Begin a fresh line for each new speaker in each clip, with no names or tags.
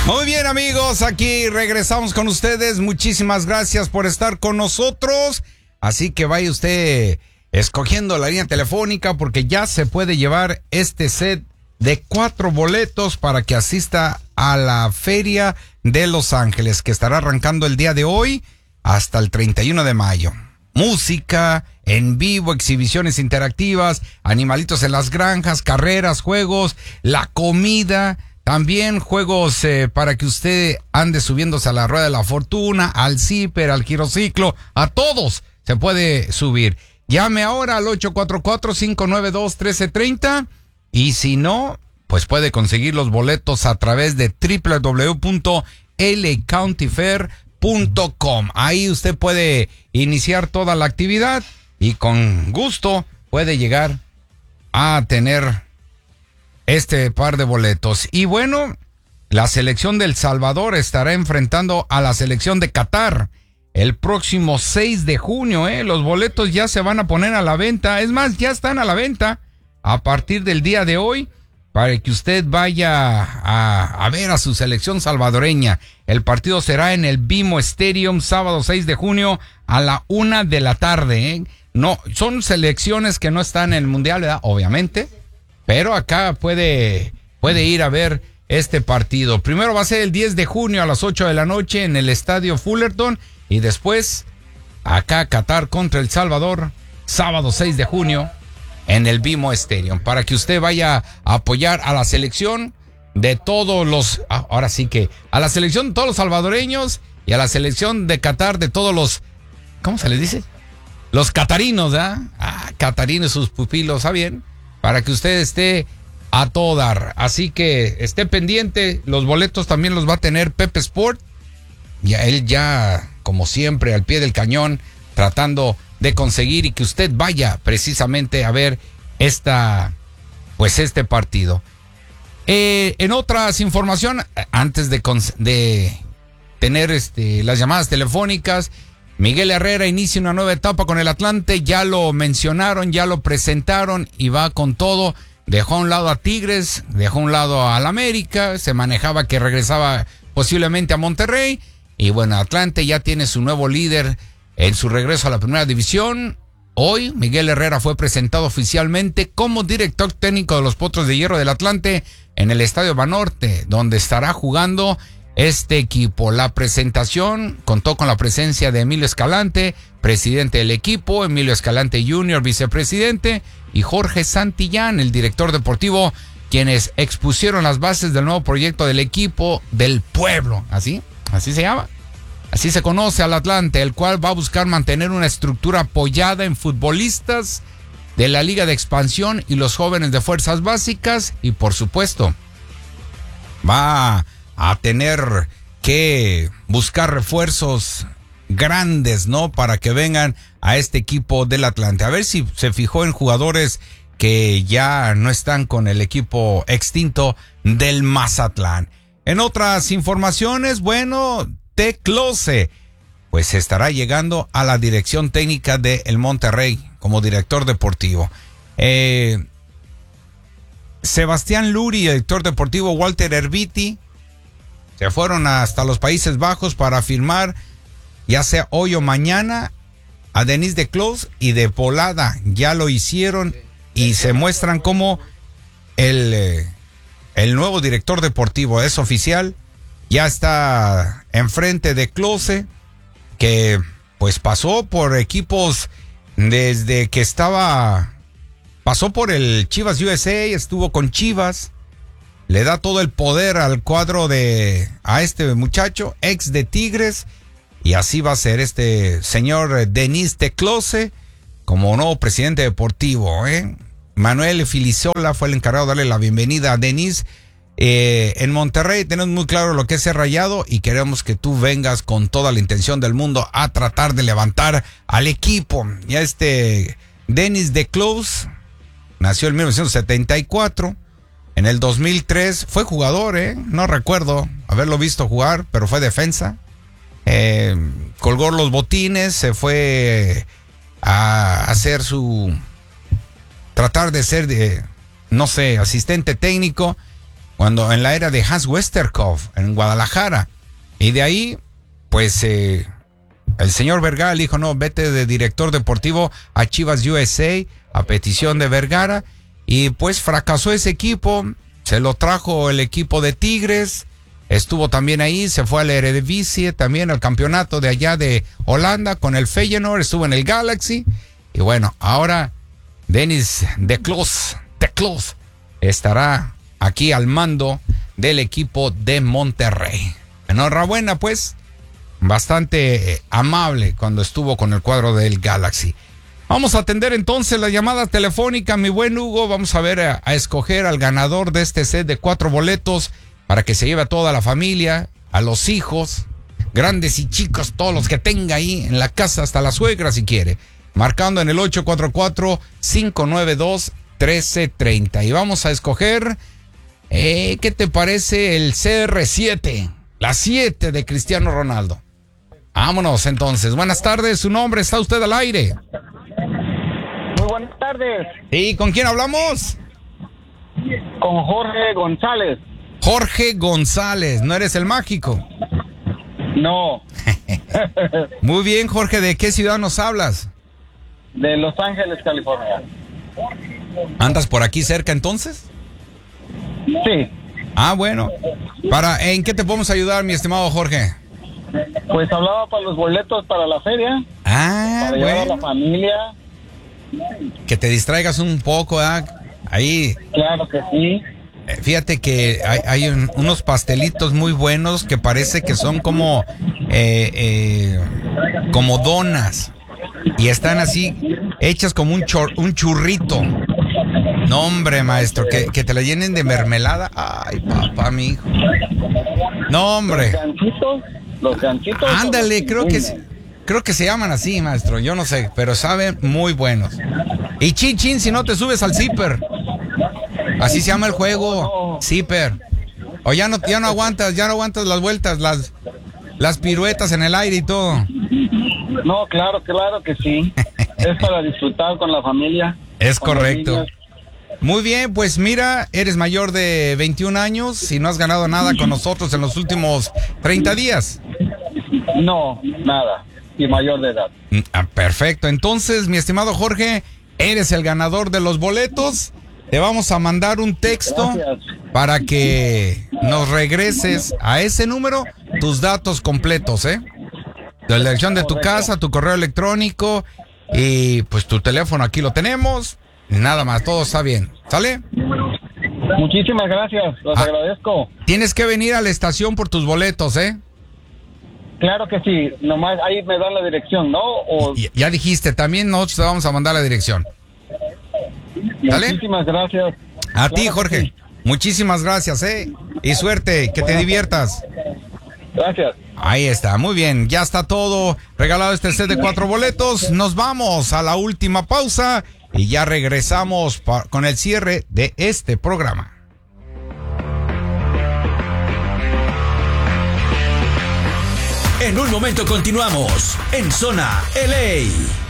Muy bien, amigos, aquí regresamos con ustedes. Muchísimas gracias por estar con nosotros. Así que vaya usted escogiendo la línea telefónica porque ya se puede llevar este set de 4 boletos para que asista a la Feria de Los Ángeles, que estará arrancando el día de hoy hasta el 31 de mayo. Música en vivo, exhibiciones interactivas, animalitos en las granjas, carreras, juegos, la comida, también juegos para que usted ande subiéndose a la rueda de la fortuna, al zipper, al girociclo, a todos se puede subir. Llame ahora al 844-592-1330 y si no, pues puede conseguir los boletos a través de www.lacountyfair.com. Ahí usted puede iniciar toda la actividad y con gusto puede llegar a tener este par de boletos. Y bueno, la selección de El Salvador estará enfrentando a la selección de Qatar el próximo 6 de junio. Los boletos ya se van a poner a la venta. Es más, ya están a la venta a partir del día de hoy para que usted vaya a ver a su selección salvadoreña. El partido será en el BMO Stadium, sábado 6 de junio a la 1 de la tarde. No, son selecciones que no están en el Mundial, ¿verdad? Obviamente. Pero acá puede ir a ver este partido. Primero va a ser el 10 de junio a las 8 de la noche en el Estadio Fullerton. Y después, acá Qatar contra El Salvador, sábado 6 de junio en el BMO Stadium. Para que usted vaya a apoyar a la selección de todos los... Ahora sí que a la selección de todos los salvadoreños y a la selección de Qatar de todos los... ¿Cómo se les dice? Los catarinos, ¿ah? Catarinos, sus pupilos, ¿está bien? Para que usted esté a todo dar. Así que esté pendiente. Los boletos también los va a tener Pepe Sport. Y a él ya, como siempre, al pie del cañón, tratando de conseguir y que usted vaya precisamente a ver este partido. En otras informaciones, antes de tener las llamadas telefónicas, Miguel Herrera inicia una nueva etapa con el Atlante. Ya lo mencionaron, ya lo presentaron y va con todo. Dejó a un lado a Tigres, dejó a un lado al América, se manejaba que regresaba posiblemente a Monterrey. Y bueno, Atlante ya tiene su nuevo líder en su regreso a la primera división. Hoy Miguel Herrera fue presentado oficialmente como director técnico de los Potros de Hierro del Atlante en el Estadio Banorte, donde estará jugando este equipo. La presentación contó con la presencia de Emilio Escalante, presidente del equipo, Emilio Escalante Jr., vicepresidente, y Jorge Santillán, el director deportivo, quienes expusieron las bases del nuevo proyecto del equipo del pueblo. Así se llama. Así se conoce al Atlante, el cual va a buscar mantener una estructura apoyada en futbolistas de la Liga de Expansión y los jóvenes de fuerzas básicas, y por supuesto va a tener que buscar refuerzos grandes, ¿no? Para que vengan a este equipo del Atlante. A ver si se fijó en jugadores que ya no están con el equipo extinto del Mazatlán. En otras informaciones, bueno, Teclose pues estará llegando a la dirección técnica de el Monterrey como director deportivo. Sebastián Luri, director deportivo, Walter Erviti, se fueron hasta los Países Bajos para firmar, ya sea hoy o mañana, a Denis de Clos, y de volada ya lo hicieron y se muestran como el nuevo director deportivo. Es oficial, ya está enfrente de Close, que pues pasó por equipos desde que pasó por el Chivas USA, estuvo con Chivas. Le da todo el poder al cuadro a este muchacho, ex de Tigres, y así va a ser este señor Denis de Close como nuevo presidente deportivo. Manuel Filisola fue el encargado de darle la bienvenida a Denis. En Monterrey tenemos muy claro lo que es ser Rayado y queremos que tú vengas con toda la intención del mundo a tratar de levantar al equipo. Ya Denis de Close nació en 1974. En el 2003 fue jugador, no recuerdo haberlo visto jugar, pero fue defensa. Colgó los botines, se fue a hacer tratar de ser, asistente técnico. cuando en la era de Hans Westerhoff en Guadalajara. Y de ahí, pues, el señor Vergara le dijo, no, vete de director deportivo a Chivas USA, a petición de Vergara. Y pues fracasó ese equipo, se lo trajo el equipo de Tigres, estuvo también ahí, se fue al Eredivisie, también al campeonato de allá de Holanda con el Feyenoord, estuvo en el Galaxy. Y bueno, ahora Dennis de Kloos estará aquí al mando del equipo de Monterrey. Enhorabuena, pues, bastante amable cuando estuvo con el cuadro del Galaxy. Vamos a atender entonces la llamada telefónica, mi buen Hugo. Vamos a ver a escoger al ganador de este set de 4 boletos para que se lleve a toda la familia, a los hijos, grandes y chicos, todos los que tenga ahí en la casa, hasta la suegra si quiere. Marcando en el 844-592-1330. Y vamos a escoger, ¿qué te parece el CR7? La 7 de Cristiano Ronaldo. Vámonos entonces. Buenas tardes, su nombre, está usted al aire.
Muy buenas tardes.
¿Y con quién hablamos?
Con Jorge González.
Jorge González, ¿no eres el mágico?
No.
Muy bien, Jorge, ¿de qué ciudad nos hablas?
De Los Ángeles, California.
¿Andas por aquí cerca entonces?
Sí.
Ah, bueno. ¿En qué te podemos ayudar, mi estimado Jorge?
Pues hablaba para los boletos para la feria.
Ah,
para llevar a la familia.
Que te distraigas un poco, ahí.
Claro que sí.
Fíjate que hay unos pastelitos muy buenos que parece que son como donas. Y están así, hechas como un churrito. No, hombre, maestro, que te la llenen de mermelada. Ay, papá, mi hijo. No, hombre.
Los ganchitos.
Ándale, creo que se llaman así, maestro. Yo no sé, pero saben muy buenos. Y chin, chin, si no te subes al zipper. Así se llama el juego, zipper. O ya no aguantas las vueltas, las piruetas en el aire y todo.
No, claro que sí. Es para disfrutar con la familia.
Es correcto. Muy bien, pues mira, eres mayor de 21 años y no has ganado nada con nosotros en los últimos 30 días.
No, nada. Y mayor de edad.
Perfecto. Entonces, mi estimado Jorge, eres el ganador de los boletos. Te vamos a mandar un texto. Gracias. Para que nos regreses a ese número tus datos completos, la dirección de tu casa, tu correo electrónico y pues tu teléfono, aquí lo tenemos. Nada más, todo está bien. ¿Sale?
Muchísimas gracias, los agradezco.
Tienes que venir a la estación por tus boletos,
Claro que sí, nomás ahí me dan la dirección, ¿no?
Ya dijiste, también nosotros te vamos a mandar la dirección. ¿Sale?
Muchísimas gracias.
A ti, Jorge. Sí. Muchísimas gracias, y suerte, que te diviertas.
Gracias.
Ahí está, muy bien, ya está todo regalado este set de 4 boletos. Nos vamos a la última pausa y ya regresamos con el cierre de este programa.
En un momento continuamos en Zona LA.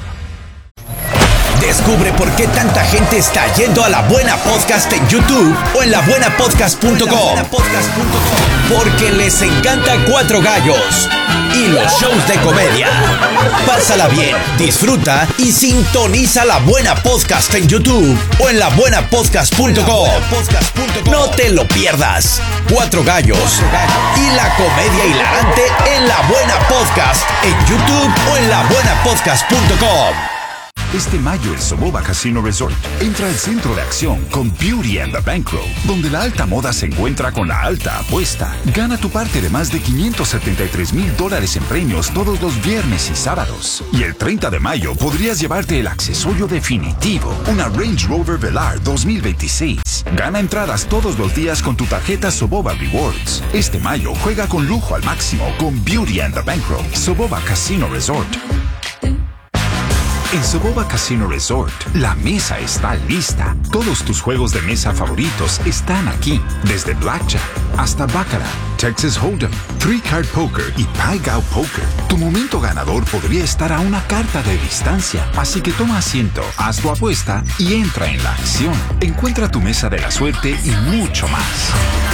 Descubre por qué tanta gente está yendo a La Buena Podcast en YouTube o en labuenapodcast.com. Porque les encanta Cuatro Gallos y los shows de comedia. Pásala bien, disfruta y sintoniza La Buena Podcast en YouTube o en labuenapodcast.com. No te lo pierdas. Cuatro Gallos y la comedia hilarante en La Buena Podcast en YouTube o en labuenapodcast.com.
Este mayo el Soboba Casino Resort entra al centro de acción con Beauty and the Bankroll, donde la alta moda se encuentra con la alta apuesta. Gana tu parte de más de $573,000 en premios todos los viernes y sábados. Y el 30 de mayo podrías llevarte el accesorio definitivo, una Range Rover Velar 2026. Gana entradas todos los días con tu tarjeta Soboba Rewards. Este mayo juega con lujo al máximo con Beauty and the Bankroll, Soboba Casino Resort. En Soboba Casino Resort, la mesa está lista. Todos tus juegos de mesa favoritos están aquí. Desde Blackjack hasta Baccarat, Texas Hold'em, Three Card Poker y Pai Gow Poker. Tu momento ganador podría estar a una carta de distancia. Así que toma asiento, haz tu apuesta y entra en la acción. Encuentra tu mesa de la suerte y mucho más.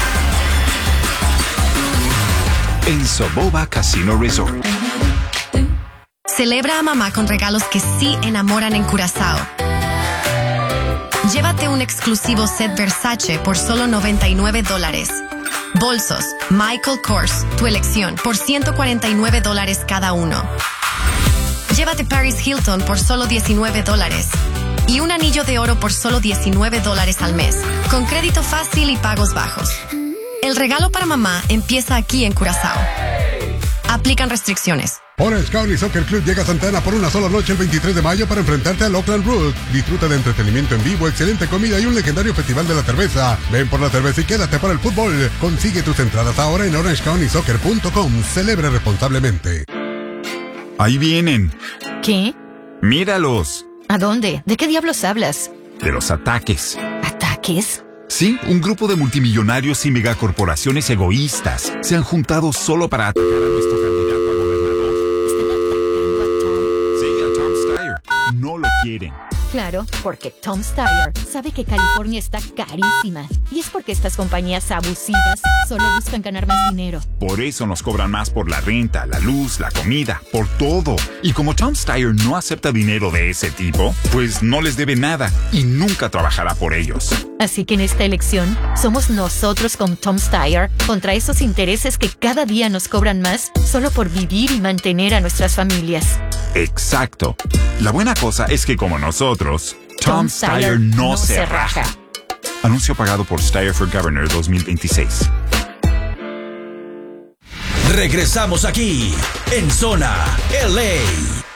En Soboba Casino Resort.
Celebra a mamá con regalos que sí enamoran en Curazao. Llévate un exclusivo set Versace por solo $99. Bolsos Michael Kors, tu elección, por $149 cada uno. Llévate Paris Hilton por solo $19. Y un anillo de oro por solo $19 al mes, con crédito fácil y pagos bajos. El regalo para mamá empieza aquí en Curazao. Aplican restricciones.
Orange County Soccer Club llega a Santa Ana por una sola noche el 23 de mayo para enfrentarte al Oakland Root. Disfruta de entretenimiento en vivo, excelente comida y un legendario festival de la cerveza. Ven por la cerveza y quédate para el fútbol. Consigue tus entradas ahora en orangecounty.soccer.com. Celebre responsablemente.
Ahí vienen.
¿Qué?
Míralos.
¿A dónde? ¿De qué diablos hablas?
De los ataques.
¿Ataques?
Sí, un grupo de multimillonarios y megacorporaciones egoístas se han juntado solo para atacar a nuestro candidato a gobernador. Sí, a Tom Steyer. No lo quieren.
Claro, porque Tom Steyer sabe que California está carísima. Y es porque estas compañías abusivas solo buscan ganar más dinero.
Por eso nos cobran más por la renta, la luz, la comida, por todo. Y como Tom Steyer no acepta dinero de ese tipo, pues no les debe nada y nunca trabajará por ellos.
Así que en esta elección, somos nosotros con Tom Steyer contra esos intereses que cada día nos cobran más solo por vivir y mantener a nuestras familias.
Exacto. La buena cosa es que como nosotros, Tom Steyer no se raja. Anuncio pagado por Steyer for Governor 2026.
Regresamos aquí, en Zona LA.